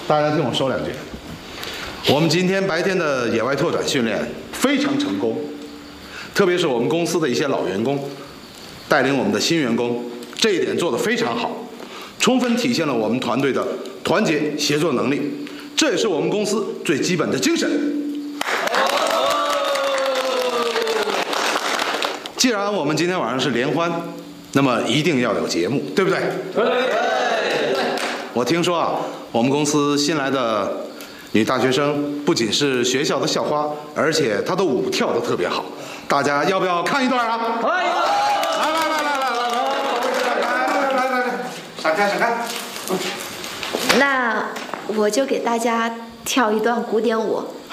大家听我说两句。我们今天白天的野外拓展训练非常成功，特别是我们公司的一些老员工带领我们的新员工，这一点做得非常好，充分体现了我们团队的团结协作能力，这也是我们公司最基本的精神。既然我们今天晚上是联欢，那么一定要有节目，对不对？对。我听说啊，我们公司新来的女大学生不仅是学校的校花，而且她的舞跳得特别好，大家要不要看一段啊？来，闪开！ 那我就给大家跳一段古典舞。